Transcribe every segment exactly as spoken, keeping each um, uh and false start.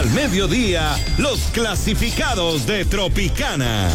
Al mediodía, los clasificados de Tropicana.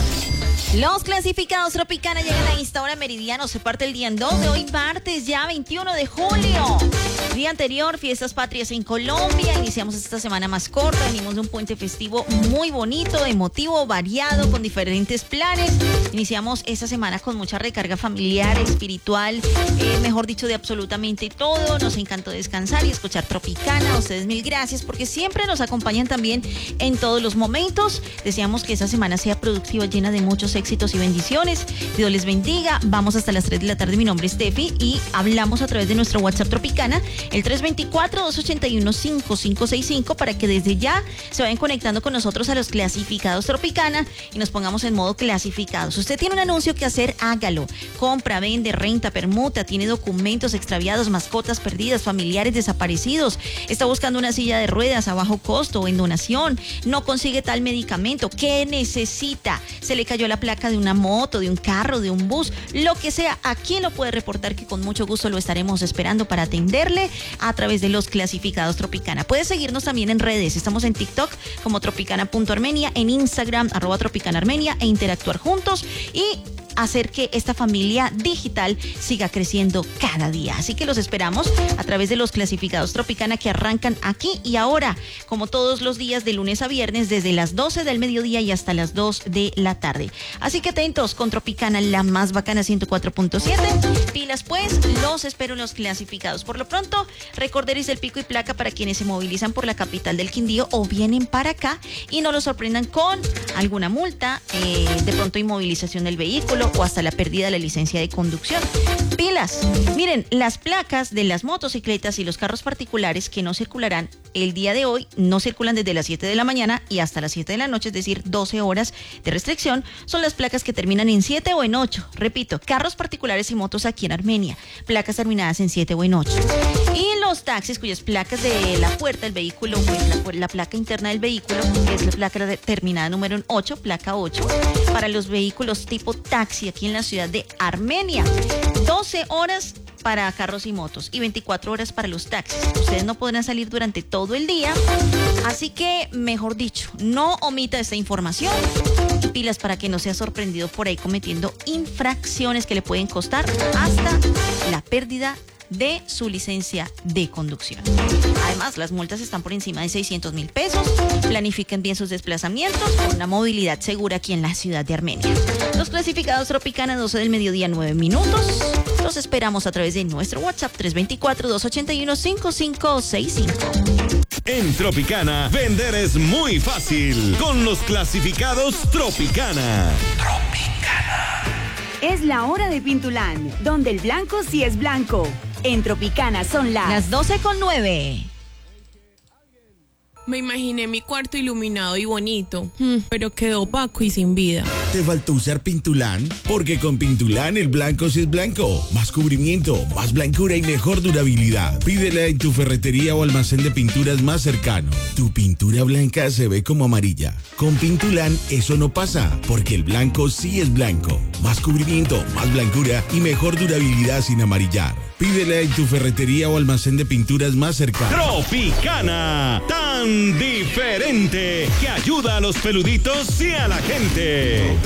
Los clasificados Tropicana llegan a esta hora meridiano. Se parte el día en dos de hoy, martes, ya veintiuno de julio. Día anterior, fiestas patrias en Colombia. Iniciamos esta semana más corta. Venimos de un puente festivo muy bonito, emotivo, variado, con diferentes planes. Iniciamos esta semana con mucha recarga familiar, espiritual, eh, mejor dicho, de absolutamente todo. Nos encantó descansar y escuchar Tropicana. A ustedes mil gracias porque siempre nos acompañan también en todos los momentos. Deseamos que esta semana sea productiva, llena de muchos éxitos y bendiciones. Dios les bendiga. Vamos hasta las tres de la tarde. Mi nombre es Tefi y hablamos a través de nuestro WhatsApp Tropicana, el tres dos cuatro, dos ocho uno, cinco cinco seis cinco, para que desde ya se vayan conectando con nosotros a los clasificados Tropicana y nos pongamos en modo clasificados. Usted tiene un anuncio que hacer, hágalo. Compra, vende, renta, permuta, tiene documentos extraviados, mascotas perdidas, familiares desaparecidos, está buscando una silla de ruedas a bajo costo o en donación, no consigue tal medicamento. ¿Qué necesita? Se le cayó la placa de una moto, de un carro, de un bus, lo que sea. Aquí lo puede reportar, que con mucho gusto lo estaremos esperando para atenderle a través de los clasificados Tropicana. Puede seguirnos también en redes. Estamos en TikTok como tropicana punto armenia, en Instagram arroba tropicana armenia, e interactuar juntos y hacer que esta familia digital siga creciendo cada día. Así que los esperamos a través de los clasificados Tropicana, que arrancan aquí y ahora, como todos los días de lunes a viernes, desde las doce del mediodía y hasta las dos de la tarde. Así que atentos con Tropicana, la más bacana, ciento cuatro punto siete. Pilas pues, los espero en los clasificados. Por lo pronto, recorderis del pico y placa para quienes se movilizan por la capital del Quindío o vienen para acá y no los sorprendan con alguna multa, eh, de pronto inmovilización del vehículo o hasta la pérdida de la licencia de conducción. Pilas. Miren, las placas de las motocicletas y los carros particulares que no circularán el día de hoy, no circulan desde las siete de la mañana y hasta las siete de la noche, es decir, doce horas de restricción. Son las placas que terminan en siete o en ocho. Repito, carros particulares y motos aquí en Armenia, placas terminadas en siete o en ocho. Y los taxis cuyas placas de la puerta del vehículo, pues la, la placa interna del vehículo, que es la placa de, terminada número en ocho, placa ocho, para los vehículos tipo taxi aquí en la ciudad de Armenia. doce horas para carros y motos y veinticuatro horas para los taxis. Ustedes no podrán salir durante todo el día, así que, mejor dicho, no omita esta información y pilas para que no sea sorprendido por ahí cometiendo infracciones que le pueden costar hasta la pérdida de su licencia de conducción. Además, las multas están por encima de seiscientos mil pesos. Planifiquen bien sus desplazamientos con una movilidad segura aquí en la ciudad de Armenia. Los clasificados Tropicana, doce del mediodía, nueve minutos. Los esperamos a través de nuestro WhatsApp tres dos cuatro, dos ocho uno, cinco cinco seis cinco. En Tropicana, vender es muy fácil con los clasificados Tropicana. Tropicana. Es la hora de Pintulán, donde el blanco sí es blanco. En Tropicana son las... Las doce con nueve. Me imaginé mi cuarto iluminado y bonito, pero quedó opaco y sin vida. ¿Te faltó usar Pintulán? Porque con Pintulán el blanco sí es blanco. Más cubrimiento, más blancura y mejor durabilidad. Pídela en tu ferretería o almacén de pinturas más cercano. Tu pintura blanca se ve como amarilla. Con Pintulán eso no pasa, porque el blanco sí es blanco. Más cubrimiento, más blancura y mejor durabilidad sin amarillar. Pídela en tu ferretería o almacén de pinturas más cercano. Tropicana, tan diferente que ayuda a los peluditos y a la gente.